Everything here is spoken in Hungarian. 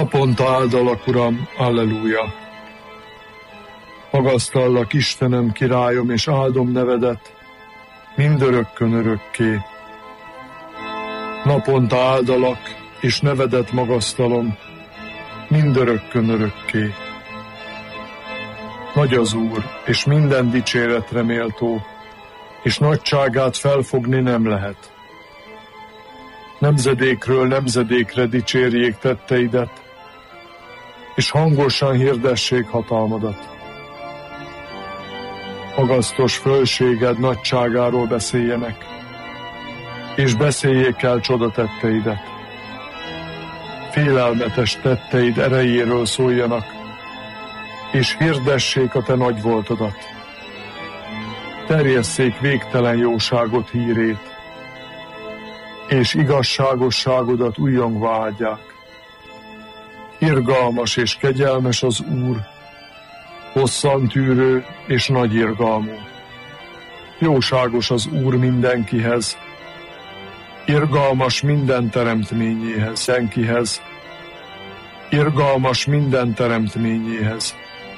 Naponta áldalak, Uram, alleluja! Magasztallak, Istenem, királyom, és áldom nevedet mindörökkön örökké. Naponta áldalak, és nevedet magasztalom mindörökkön örökké. Nagy az Úr, és minden dicséretre méltó, és nagyságát felfogni nem lehet. Nemzedékről nemzedékre dicsérjék tetteidet, és hangosan hirdessék hatalmadat. Magasztos fölséged nagyságáról beszéljenek, és beszéljék el csodatetteidet. Félelmetes tetteid erejéről szóljanak, és hirdessék a te nagy voltodat. Terjesszék végtelen jóságot hírét, és igazságosságodat újjongva áldják. Irgalmas és kegyelmes az Úr, hosszantűrő és nagy irgalmú. Jóságos az Úr mindenkihez, irgalmas minden teremtményéhez, senkihez, irgalmas minden teremtményéhez.